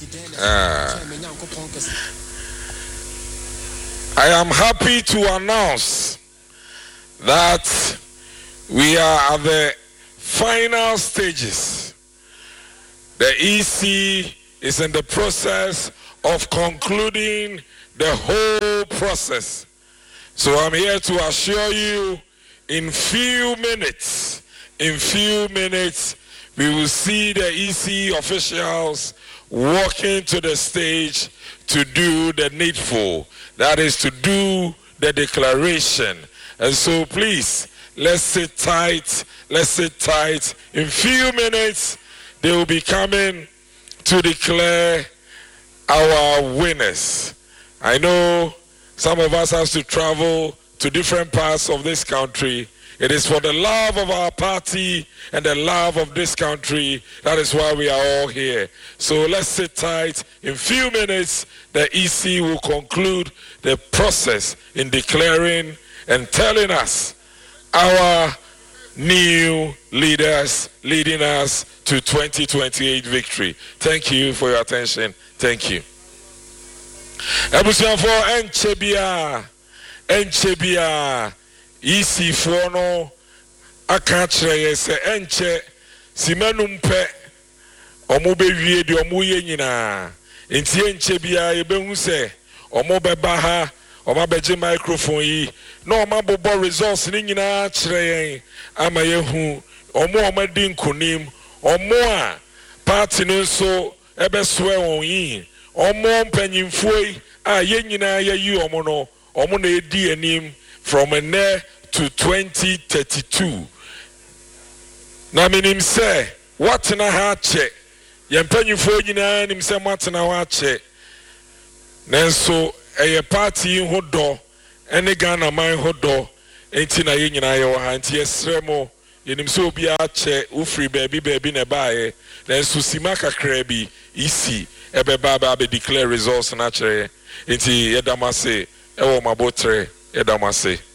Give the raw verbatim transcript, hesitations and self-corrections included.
Uh, I am happy to announce that we are at the final stages. The E C is in the process of concluding the whole process. So I'm here to assure you, in few minutes, in few minutes, we will see the E C officials walking to the stage to do the needful. That is to do the declaration. And so please, let's sit tight. Let's sit tight. In few minutes, they will be coming to declare our winners. I know some of us have to travel to different parts of this country. It is for the love of our party and the love of this country. That is why we are all here. So let's sit tight. In few minutes, the E C will conclude the process in declaring and telling us our new leaders leading us to twenty twenty-eight victory. Thank you for your attention. Thank you. Ebusianfo enchebia enchebia E C for no aka kire se enche simanum pe omo be wie de omo ye nyina enti enchebia ye behu se omo beba ha omo beje microphone yi na omo bobo results ni nyina kire yen ama yehu omo omo di nkonim omo a party no so ebe soe won yi omo mpanyimfo a ye nyina ye yi omo no omo na edi anim from a near to twenty thirty-two. Na minim say what na ha che ye mpanyimfo nyina nim say what na ha che nanso eye party ho do ene Ghana man ho do enti na ye nyina ye wo ha enti esremo yenim so obi a che ufri baby baby na baaye nanso sima kakra bi isi ebe baba be declare results na chere enti yedamase e wo mabotre yedamase.